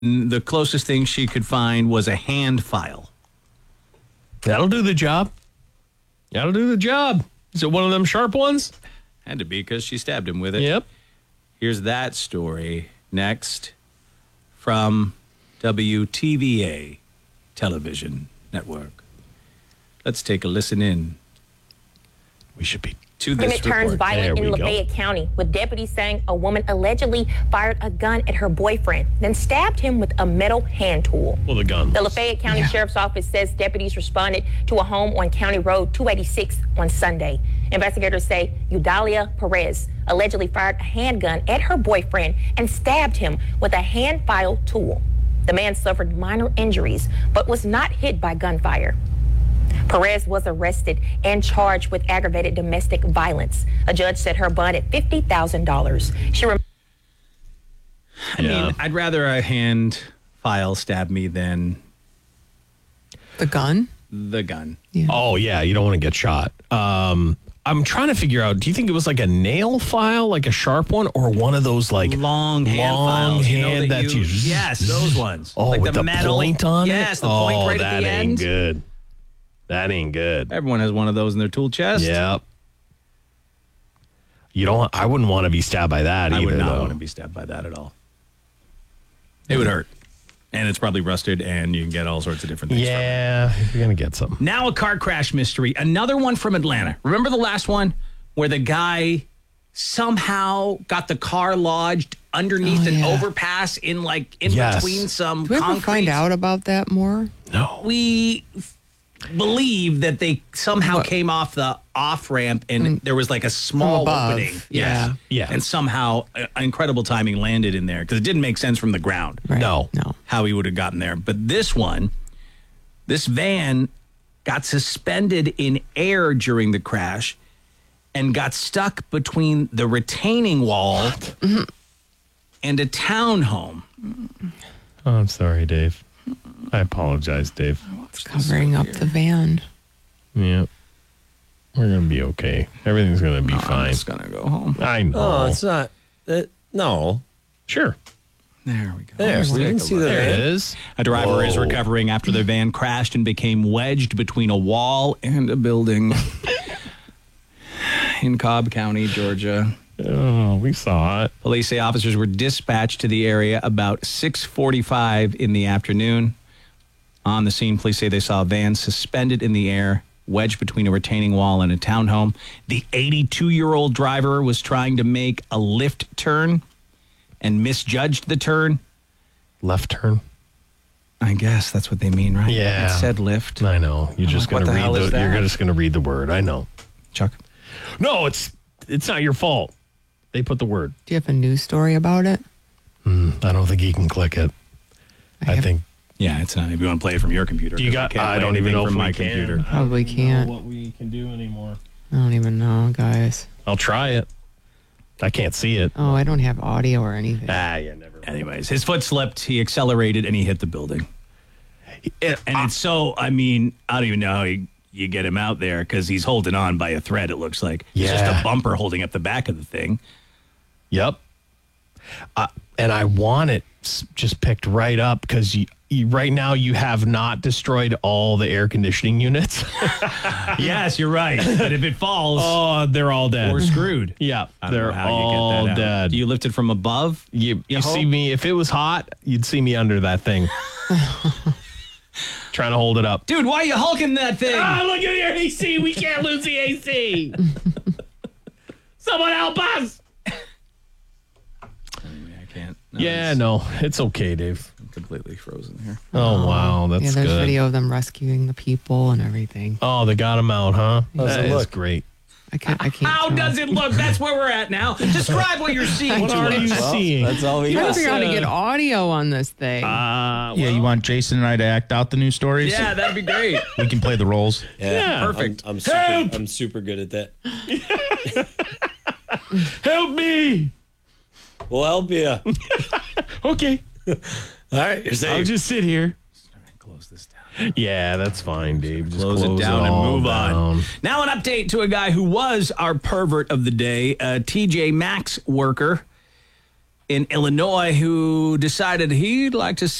the closest thing she could find was a hand file. That'll do the job. That'll do the job. Is it one of them sharp ones? Had to be because she stabbed him with it. Yep. Here's that story next from WTVA Television Network. Let's take a listen in. We should be To this It turns report. violent There in we go. Lafayette County, with deputies saying a woman allegedly fired a gun at her boyfriend, then stabbed him with a metal hand tool. Well, the gun. The Lafayette County Sheriff's Office says deputies responded to a home on County Road 286 on Sunday. Investigators say Eudalia Perez allegedly fired a handgun at her boyfriend and stabbed him with a hand file tool. The man suffered minor injuries, but was not hit by gunfire. Perez was arrested and charged with aggravated domestic violence. A judge set her bond at $50,000. I mean, I'd rather a hand file stab me than The gun? the gun. Oh, yeah. You don't want to get shot. I'm trying to figure out, do you think it was like a nail file, like a sharp one, or one of those like Long hand files. hand that you... Yes, those ones. Oh, like with the metal point on it? Yes, the point right at the that end. ain't good. That ain't good. Everyone has one of those in their tool chest. Yep. You don't. I wouldn't want to be stabbed by that I either. would not though. want to be stabbed by that at all. It would hurt. And it's probably rusted, and you can get all sorts of different things from it. Yeah, you're gonna get something. Now a car crash mystery. Another one from Atlanta. Remember the last one where the guy somehow got the car lodged underneath an overpass in Yes. between some Do we ever concrete? find out about that more? No. We believe that they somehow came off the off ramp and there was like a small above, opening. yeah. Yes. Yeah. And somehow incredible timing landed in there because it didn't make sense from the ground. Right. No. How he would have gotten there. But this van got suspended in air during the crash and got stuck between the retaining wall and a townhome. Oh, I'm sorry, Dave. I apologize, Dave. It's covering up the van. Yep. We're gonna be okay. Everything's gonna be I'm fine. just gonna go home. I know. Oh, it's not. No. Sure. There we go. There, Let's we take can a see look. the There van. it is. A driver is Whoa. recovering after the van crashed and became wedged between a wall and a building in Cobb County, Georgia. Oh, we saw it. Police say officers were dispatched to the area about 6:45 in the afternoon. On the scene, police say they saw a van suspended in the air, wedged between a retaining wall and a townhome. The 82-year-old driver was trying to make a left turn and misjudged the turn. Left turn. I guess that's what they mean, right? Yeah. It said lift. I know. You're I'm just like, what gonna the hell read is the. You're that? just gonna read the word. I know. Chuck. No, it's not your fault. They put the word. Do you have a news story about it? I don't think he can click it. I have- think. Yeah, it's not. If you want to play it from your computer. Do you 'cause got? can't I play don't even anything know if from we my can. computer. Probably can't. What we can do anymore. I don't even know, guys. I'll try it. I can't see it. Oh, I don't have audio or anything. Yeah, never. Anyways, his foot slipped. He accelerated and he hit the building. And it's so. I mean, I don't even know how you get him out there because he's holding on by a thread. It looks like it's just Yeah. a bumper holding up the back of the thing. Yep. And I want it just picked right up because you right now you have not destroyed all the air conditioning units. Yes, you're right. But if it falls, Oh, they're all dead. we're screwed. Yeah, I don't they're know how all you get that out. dead. Do you lift it from above? You You see hope? me, if it was hot, you'd see me under that thing. Trying to hold it up. Dude, why are you hulking that thing? Look at your AC. We can't lose the AC. Someone help us. I can't. Yeah, no, it's okay, Dave. I'm completely frozen here. Oh, wow, that's yeah, there's good. video of them rescuing the people and everything. Oh, they got him out, huh? How's That it is look? great. I can't. How tell. does it look? That's where we're at now. Describe what you're seeing. What to are us. you seeing? That's all we I'm trying to got. figure out how to get audio on this thing. Yeah, you want Jason and I to act out the news stories? Yeah, that'd be great. We can play the roles. Yeah, perfect. I'm super good at that. Help me. We'll help you. Okay. All right, you're I'll safe. just sit here. Close this down. Yeah, that's fine, Dave. Just Close it down and all move down. on. Now, an update to a guy who was our pervert of the day, a TJ Maxx worker in Illinois who decided he'd like to